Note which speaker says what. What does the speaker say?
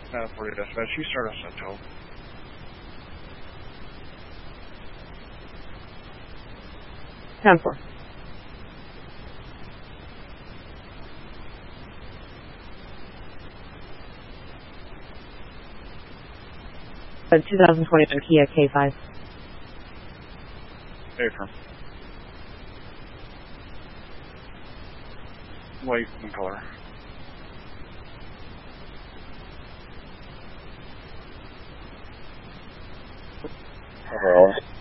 Speaker 1: 940 dispatch, you start us at 12.
Speaker 2: Time for. A 2021 Kia K5.
Speaker 1: Affirm. White in color.
Speaker 3: Hello.